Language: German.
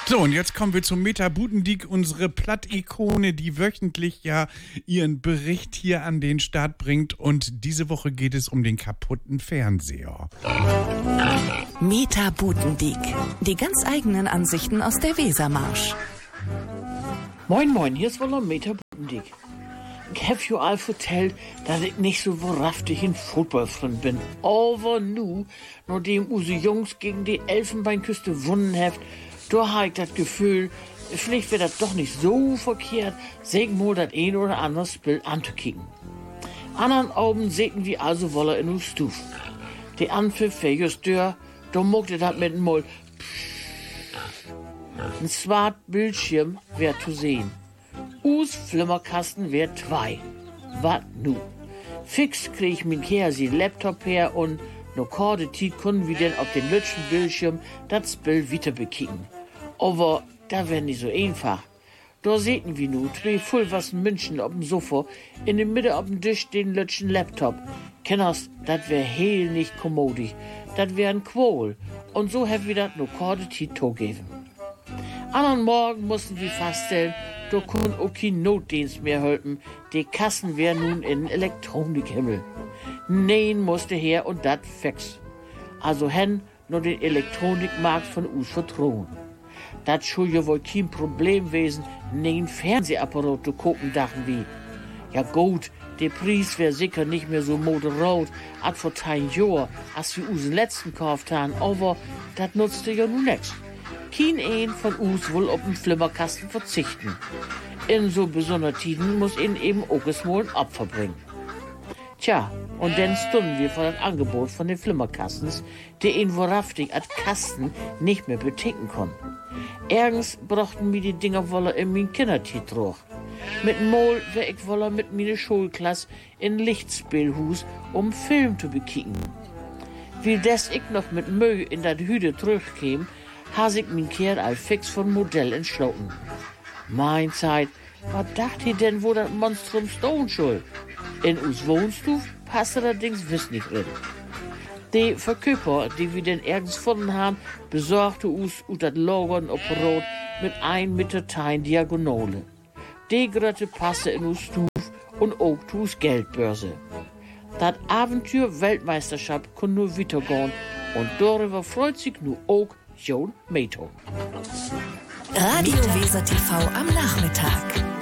So, und jetzt kommen wir zum Meta Butendiek, unsere Plattikone, die wöchentlich ja ihren Bericht hier an den Start bringt. Und diese Woche geht es um den kaputten Fernseher. Meta Butendiek, die ganz eigenen Ansichten aus der Wesermarsch. Moin moin, hier ist wohl Meta Butendiek. Ich hab jo all vertellt, dass ich nicht so wahrhaftig in Footballfreund bin. Aber nu, nachdem unsere Jungs gegen die Elfenbeinküste gewonnen heft, da hab ich das Gefühl, vielleicht wird das doch nicht so verkehrt, segen mal das ein oder andere Spiel anzukicken. Anderen Augen sehen wir also wolle in uns Stuf. Die Anpfiff wär just dör, da muckte das mit dem Moll. Ein zwart Bildschirm wär zu sehen. Us Flimmerkasten wär 2. Wat nu? Fix krieg ich min Kersi Laptop her und no korde Tiet können wir denn auf den lütschen Bildschirm das Bild wieder bekicken. Aber da wär nicht so einfach. Da sehten wir nu zwei vollwassen München auf dem Sofa, in der Mitte auf dem Tisch den lütschen Laptop. Kenners, dat wär heel nicht kommodisch. Dat wär ein Quol. Und so hab wir dat no korde Tiet togeben. Anderen Morgen mussten wir feststellen, da kun auch kein Notdienst mehr helfen. Die Kassen wär nun in Elektronikhimmel. Nein musste her und dat fix. Also hen nur den Elektronikmarkt von us vertrauen. Dat schul ja wohl kein Problem wesen, nein Fernsehapparat zu gucken, dachten wir. Ja gut, der Preis wär sicher nicht mehr so moderat, als vor 10 Jahren, als wir unseren letzten gekauft haben, aber dat nutzte ja nun nix. Kein ein von uns will auf den Flimmerkasten verzichten. In so besonderen Tiden muss ihn eben auch mal ein Opfer bringen. Tja, und dann stunden wir vor das Angebot von den Flimmerkastens, die ihn wahrhaftig als Kasten nicht mehr beticken konnten. Ergens brachten mir die Dinger wolle in mein Kindertiet durch. Mit Mol wär ich wolle mit meine Schulklasse in Lichtspielhus, um Film zu bekicken. Wie des ich noch mit Mühe in dat Hüde zurückkäm, has ich min Kerl all fix von Modell entschlossen. Mein Zeit, was dacht ihr denn, wo das Monstrum Stone schuld? In us Wohnstuf passt allerdings wiss nicht drin. Die Verkäufer, die wir denn ergens gefunden haben, besorgte us ut dat Logern op Rot mit 1 Meter Tein Diagonale. Die Grötte passe in us Stuf und auch zu us Geldbörse. Dat Abenteuer Weltmeisterschaft kon nur weitergehen und darüber freut sich nu auch Jon Meto. Radio Weser TV am Nachmittag.